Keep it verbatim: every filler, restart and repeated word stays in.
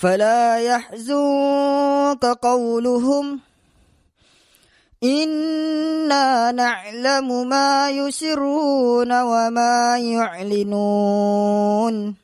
فلا يحزنك قولهم إنا نعلم ما يسرون وما يعلنون